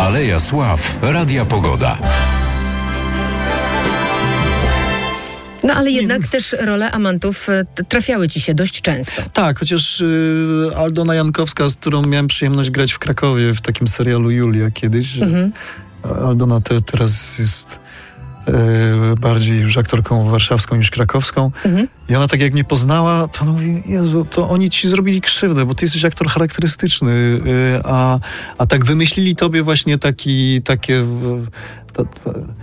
Aleja Sław Radia Pogoda. No ale jednak też role amantów trafiały ci się dość często. Tak, chociaż Aldona Jankowska, z którą miałem przyjemność grać w Krakowie w takim serialu Julia kiedyś. Aldona teraz jest bardziej już aktorką warszawską niż krakowską. I ona tak jak mnie poznała, to ona mówi: Jezu, to oni ci zrobili krzywdę, bo ty jesteś aktor charakterystyczny, a tak wymyślili tobie właśnie takie